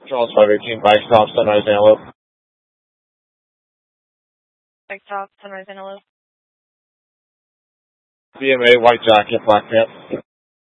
Charles 518, Bike Stop, Sunrise Antelope. Bike Stop, Sunrise Antelope. BMA, white jacket, black pants.